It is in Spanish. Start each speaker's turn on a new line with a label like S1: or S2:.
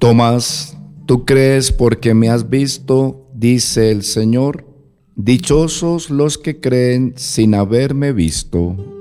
S1: Tomás, tú crees porque me has visto, dice el Señor. Dichosos los que creen sin haberme visto.